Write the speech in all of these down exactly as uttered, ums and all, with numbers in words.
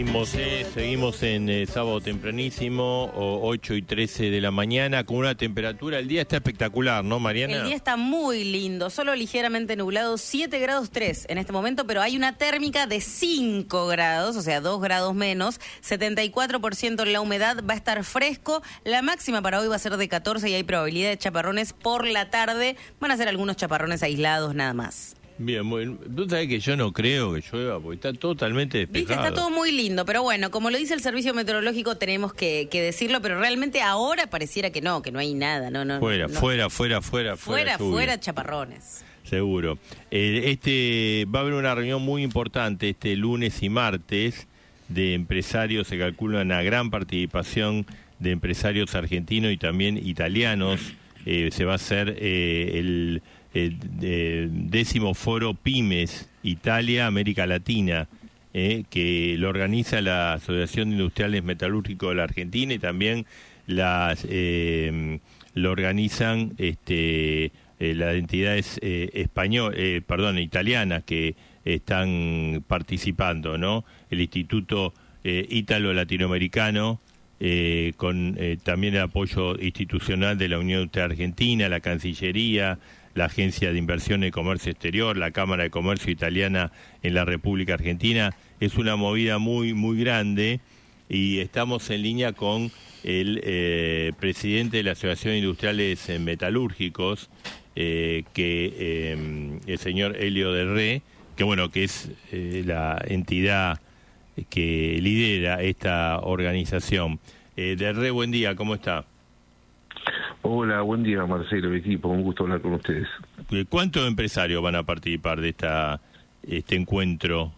Seguimos, eh, seguimos en eh, sábado tempranísimo, o ocho y trece de la mañana, con una temperatura. El día está espectacular, ¿no, Mariana? El día está muy lindo, solo ligeramente nublado, siete grados tres en este momento, pero hay una térmica de cinco grados, o sea, dos grados menos, setenta y cuatro por ciento la humedad, va a estar fresco. La máxima para hoy va a ser de catorce y hay probabilidad de chaparrones por la tarde. Van a ser algunos chaparrones aislados nada más. Bien, muy, tú sabes que yo no creo que llueva, porque está totalmente despejado. Viste, está todo muy lindo, pero bueno, como lo dice el servicio meteorológico, tenemos que, que decirlo, pero realmente ahora pareciera que no, que no hay nada. no, no Fuera, no. fuera, fuera, fuera, fuera. Fuera, fuera chaparrones. Seguro. Eh, este va a haber una reunión muy importante este lunes y martes de empresarios, se calcula una gran participación de empresarios argentinos y también italianos. Eh, se va a hacer eh, el... el eh, décimo foro Pymes Italia América Latina, eh, que lo organiza la Asociación de Industriales Metalúrgicos de la Argentina, y también las eh, lo organizan este eh, las entidades eh, español, eh, perdón, italianas que están participando, ¿no? El Instituto eh, Ítalo Latinoamericano, eh, con eh, también el apoyo institucional de la Unión Industrial Argentina, la Cancillería, la Agencia de Inversión y Comercio Exterior, la Cámara de Comercio Italiana en la República Argentina. Es una movida muy, muy grande, y estamos en línea con el eh, presidente de la Asociación de Industriales Metalúrgicos, eh, que eh, el señor Elio Del Re, que bueno, que es eh, la entidad que lidera esta organización. Eh, Del Re, buen día, ¿cómo está? Hola, buen día, Marcelo, equipo, un gusto hablar con ustedes. ¿Cuántos empresarios van a participar de esta este encuentro?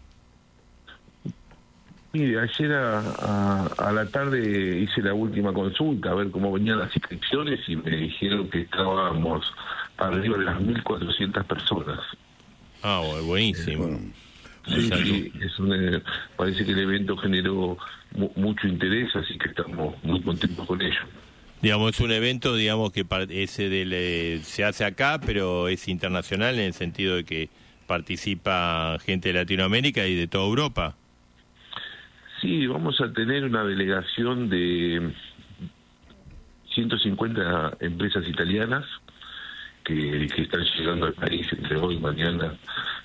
Mire, ayer a, a, a la tarde hice la última consulta a ver cómo venían las inscripciones y me dijeron que estábamos arriba de las mil cuatrocientas personas. Ah, buenísimo. Eh, sí, sí, es un, parece que el evento generó mu mucho interés, así que estamos muy contentos con ello. Digamos, es un evento, digamos, que ese del, eh, se hace acá, pero es internacional en el sentido de que participa gente de Latinoamérica y de toda Europa. Sí, vamos a tener una delegación de ciento cincuenta empresas italianas que, que están llegando al país entre hoy, mañana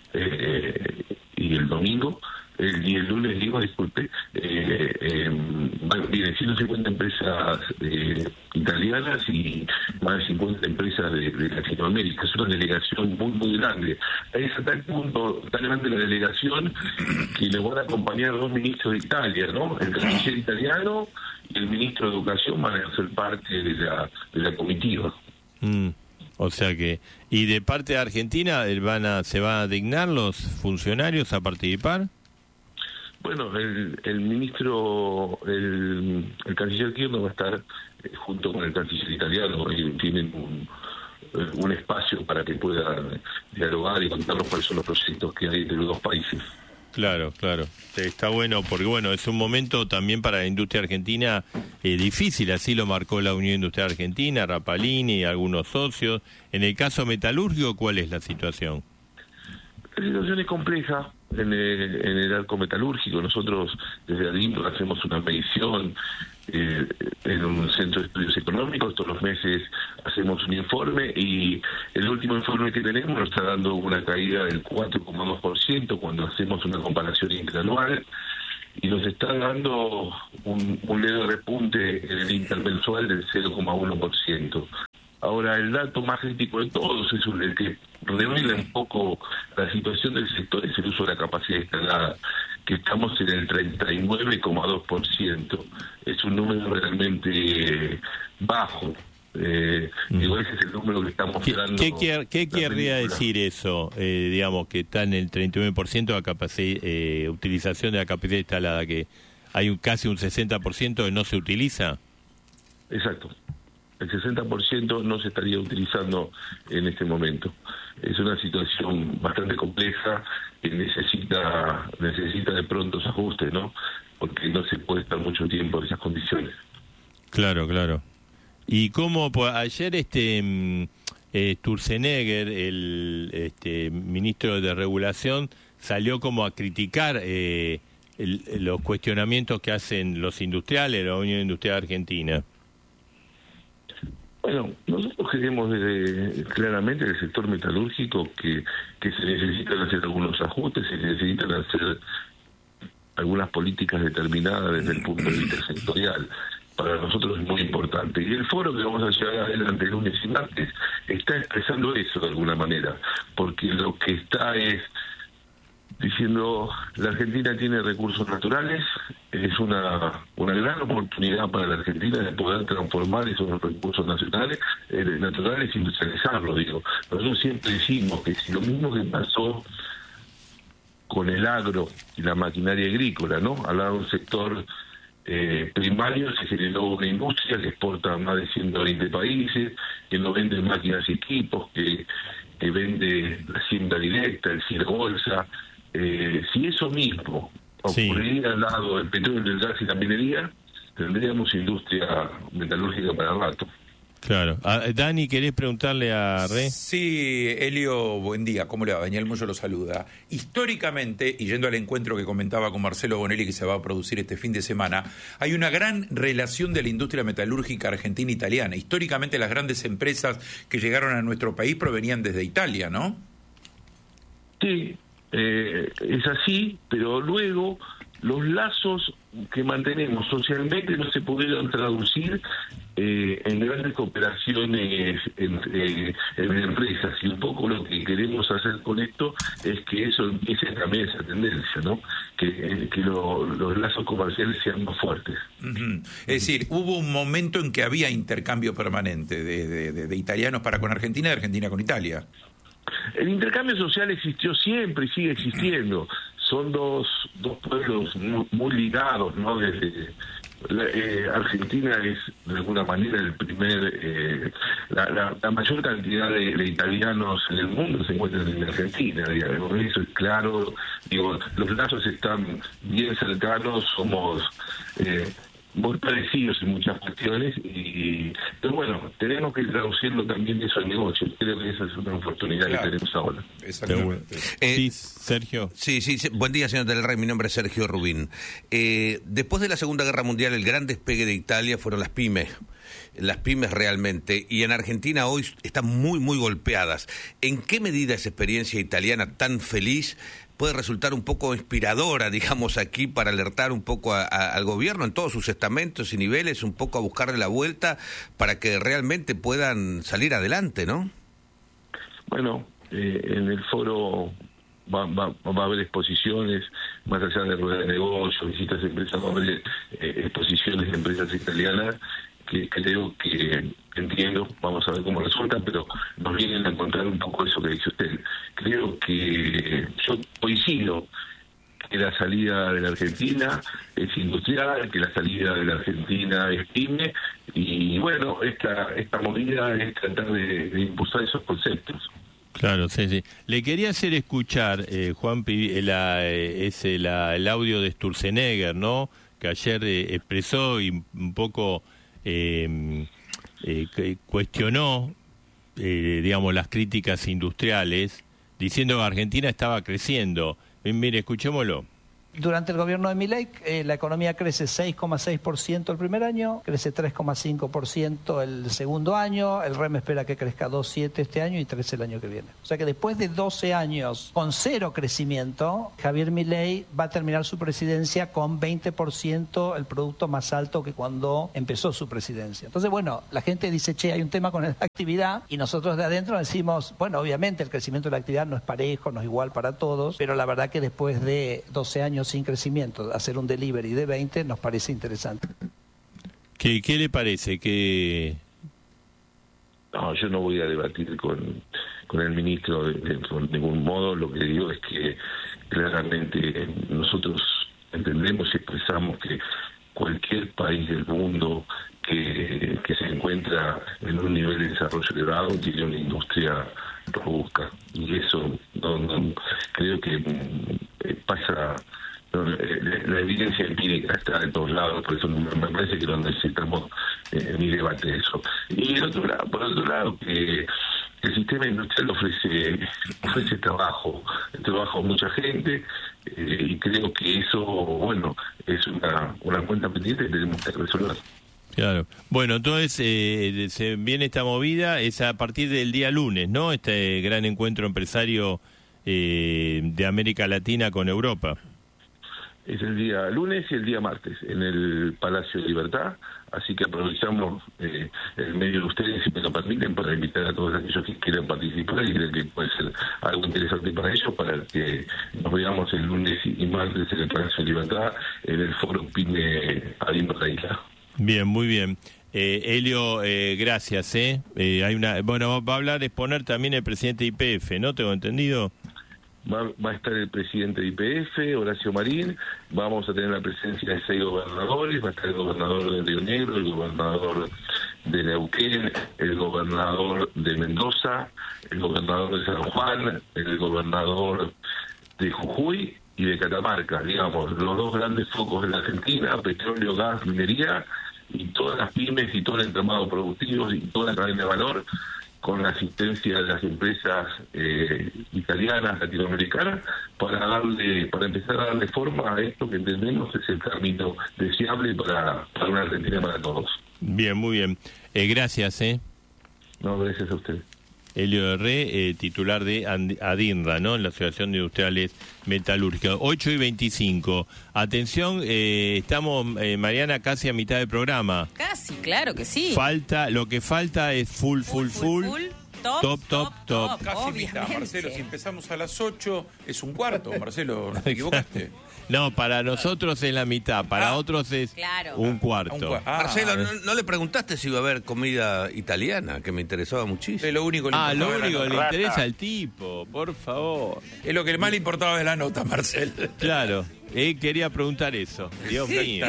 eh, y el domingo. El, y el lunes, digo, disculpe, eh, eh, vienen ciento cincuenta empresas eh, italianas y más de cincuenta empresas de, de Latinoamérica. Es una delegación muy, muy grande. Es a tal punto, tan grande la delegación, que le van a acompañar dos ministros de Italia, ¿no? El canciller italiano y el ministro de Educación van a ser parte de la, de la comitiva. Mm. O sea que, ¿y de parte de Argentina van a, se van a dignar los funcionarios a participar? Bueno, el, el ministro, el, el canciller Kirchner va a estar eh, junto con el canciller italiano, y tienen un, eh, un espacio para que puedan dialogar y contarnos cuáles son los proyectos que hay entre los dos países. Claro, claro. Está bueno porque, bueno, es un momento también para la industria argentina eh, difícil, así lo marcó la Unión Industrial Argentina, Rapalini y algunos socios. En el caso metalúrgico, ¿cuál es la situación? La situación es compleja en el, en el arco metalúrgico. Nosotros desde ADIMPRO hacemos una medición eh, en un centro de estudios económicos. Todos los meses hacemos un informe y el último informe que tenemos nos está dando una caída del cuatro coma dos por ciento cuando hacemos una comparación interanual, y nos está dando un, un leve repunte en el intermensual del cero coma uno por ciento. Ahora, el dato más crítico de todos es el que revela un poco la situación del sector, es el uso de la capacidad instalada, que estamos en el treinta y nueve coma dos por ciento. Es un número realmente bajo. Eh, mm. Digo, ese es el número que estamos mostrando. ¿Qué, qué, qué querría decir eso? Eh, digamos, que está en el treinta y nueve por ciento de la capacidad, eh, utilización de la capacidad instalada, que hay un, casi un sesenta por ciento que no se utiliza. Exacto. El sesenta por ciento no se estaría utilizando en este momento. Es una situación bastante compleja que necesita necesita de prontos ajustes, ¿no? Porque no se puede estar mucho tiempo en esas condiciones. Claro, claro. Y cómo, pues, ayer este eh, Sturzenegger, el este ministro de Regulación, salió como a criticar eh, el, los cuestionamientos que hacen los industriales, la Unión Industrial Argentina. Bueno, nosotros creemos desde, claramente en el sector metalúrgico que, que se necesitan hacer algunos ajustes, se necesitan hacer algunas políticas determinadas desde el punto de vista sectorial. Para nosotros es muy importante. Y el foro que vamos a llevar adelante el lunes y martes está expresando eso de alguna manera, porque lo que está es diciendo la Argentina tiene recursos naturales, es una una gran oportunidad para la Argentina de poder transformar esos recursos nacionales, eh, naturales y industrializarlos, digo. Nosotros siempre decimos que si lo mismo que pasó con el agro y la maquinaria agrícola, ¿no? Al lado de un sector eh, primario se generó una industria que exporta a más de ciento veinte países, que no vende máquinas y equipos, que, que vende la siembra directa, el cierre bolsa. Eh, si eso mismo ocurriría sí. al lado del petróleo, del gas y la minería, tendríamos industria metalúrgica para el rato. Claro. Ah, Dani, ¿querés preguntarle a Re? Sí, Elio, buen día. ¿Cómo le va? Daniel Moyo lo saluda. Históricamente, y yendo al encuentro que comentaba con Marcelo Bonelli que se va a producir este fin de semana, hay una gran relación de la industria metalúrgica argentina-italiana. Históricamente las grandes empresas que llegaron a nuestro país provenían desde Italia, ¿no? Sí, eh, es así, pero luego los lazos que mantenemos socialmente no se pudieron traducir eh, en grandes cooperaciones entre, entre empresas, y un poco lo que queremos hacer con esto es que eso empiece también esa tendencia, ¿no? Que, que lo, los lazos comerciales sean más fuertes. Uh-huh. Es decir, hubo un momento en que había intercambio permanente de, de, de, de italianos para con Argentina y de Argentina con Italia. El intercambio social existió siempre y sigue existiendo. Son dos dos pueblos muy, muy ligados, ¿no? Desde la, eh, Argentina es de alguna manera el primer, eh, la, la, la mayor cantidad de, de italianos en el mundo se encuentran en Argentina, digamos, eso es claro. Digo, los lazos están bien cercanos, somos eh, muy parecidos en muchas cuestiones, y pero bueno, tenemos que traducirlo también eso al negocio. Creo que esa es una oportunidad claro. que tenemos ahora. Exactamente. Eh, sí, Sergio. Sí, sí, sí, buen día, señor Del Rey, mi nombre es Sergio Rubín. Eh, después de la Segunda Guerra Mundial, el gran despegue de Italia fueron las pymes. Las pymes realmente, y en Argentina hoy están muy, muy golpeadas. ¿En qué medida esa experiencia italiana tan feliz puede resultar un poco inspiradora, digamos, aquí para alertar un poco a, a, al gobierno en todos sus estamentos y niveles, un poco a buscarle la vuelta para que realmente puedan salir adelante, ¿no? Bueno, eh, en el foro va, va, va a haber exposiciones, más allá de ruedas de negocio, visitas de empresas, va a haber eh, exposiciones de empresas italianas que creo que entiendo, vamos a ver cómo resulta, pero nos vienen a encontrar un poco eso que dice usted. Creo que yo coincido que la salida de la Argentina es industrial, que la salida de la Argentina es pyme, y bueno, esta esta movida es tratar de, de impulsar esos conceptos. Claro, sí, sí. Le quería hacer escuchar, eh, Juan, la, eh, ese, la, el audio de Sturzenegger, ¿no? Que ayer eh, expresó y un poco eh, eh, cuestionó, eh, digamos, las críticas industriales, diciendo que Argentina estaba creciendo. Eh, mire, escuchémoslo. Durante el gobierno de Milei, eh, la economía crece seis coma seis por ciento el primer año, crece tres coma cinco por ciento el segundo año, el R E M espera que crezca dos coma siete por ciento este año y tres por ciento el año que viene. O sea que después de doce años con cero crecimiento, Javier Milei va a terminar su presidencia con veinte por ciento, el producto más alto que cuando empezó su presidencia. Entonces, bueno, la gente dice, che, hay un tema con la actividad, y nosotros de adentro decimos, bueno, obviamente el crecimiento de la actividad no es parejo, no es igual para todos, pero la verdad que después de doce años sin crecimiento, hacer un delivery de veinte nos parece interesante. ¿Qué, qué le parece? que No, yo no voy a debatir con, con el ministro de, de, de ningún modo. Lo que digo es que claramente nosotros entendemos y expresamos que cualquier país del mundo que, que se encuentra en un nivel de desarrollo elevado tiene una industria robusta, y eso no, no, creo que eh, pasa. No, la, la evidencia empírica está de todos lados, por eso me parece que no necesitamos eh, ni debate de eso. Y el otro lado, por otro lado, que el sistema industrial ofrece ofrece trabajo, trabajo a mucha gente, eh, y creo que eso, bueno, es una, una cuenta pendiente que tenemos que resolver. Claro. Bueno, entonces eh, se viene esta movida, es a partir del día lunes, ¿no? Este gran encuentro empresario eh, de América Latina con Europa. Es el día lunes y el día martes en el Palacio de Libertad, así que aprovechamos eh, el medio de ustedes, si me lo permiten, para invitar a todos aquellos que quieran participar y creen que puede ser algo interesante para ellos, para que nos veamos el lunes y martes en el Palacio de Libertad, en el Foro PYME Adinra Isla. Bien, muy bien. Eh, Helio, eh, gracias. ¿eh? Eh, hay una, bueno, va a hablar, exponer también el presidente de I P F, ¿no? ¿Tengo entendido? Va, va a estar el presidente de I P F, Horacio Marín, vamos a tener la presencia de seis gobernadores, va a estar el gobernador de Río Negro, el gobernador de Neuquén, el gobernador de Mendoza, el gobernador de San Juan, el gobernador de Jujuy y de Catamarca, digamos, los dos grandes focos de la Argentina, petróleo, gas, minería, y todas las pymes y todo el entramado productivo y toda la cadena de valor, con la asistencia de las empresas eh, italianas, latinoamericanas, para darle, para empezar a darle forma a esto que entendemos es el camino deseable para, para una Argentina para todos. Bien, muy bien. Eh, gracias, ¿eh? No, gracias a usted. Helio Herré, eh, titular de ADINRA, ¿no? En la Asociación de Industriales Metalúrgicas. ocho y veinticinco. Atención, eh, estamos, eh, Mariana, casi a mitad del programa. Casi, claro que sí. Falta, lo que falta es full, full, full. full, full Top, top, top, top. top. Casi obviamente. mitad, Marcelo. Si empezamos a las ocho, es un cuarto, Marcelo. ¿No te equivocaste? No, para nosotros es la mitad, para ah, otros es claro. un cuarto. Un cua ah, Marcelo, ¿no, ¿no le preguntaste si iba a haber comida italiana? Que me interesaba muchísimo. Es lo único que ah, lo único que le interesa al tipo, por favor. Es lo que más le importaba de la nota, Marcelo. Claro, él quería preguntar eso. Dios mío.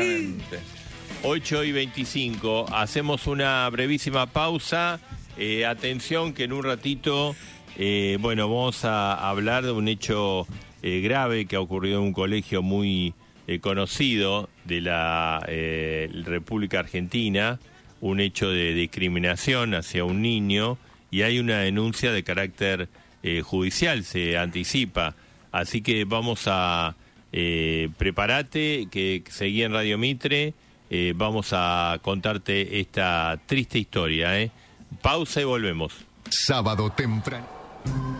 ocho y veinticinco, hacemos una brevísima pausa. Eh, atención que en un ratito, eh, bueno, vamos a hablar de un hecho eh, grave que ha ocurrido en un colegio muy eh, conocido de la eh, República Argentina, un hecho de discriminación hacia un niño, y hay una denuncia de carácter eh, judicial, se anticipa. Así que vamos a, eh, prepárate, que seguí en Radio Mitre, eh, vamos a contarte esta triste historia, ¿eh? Pausa y volvemos. Sábado temprano.